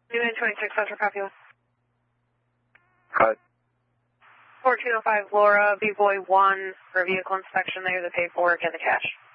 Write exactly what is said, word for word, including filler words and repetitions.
Newman twenty-six, Central copy. Cut. fourteen oh five Laura, B-Boy one for vehicle inspection there, the paperwork and the cash.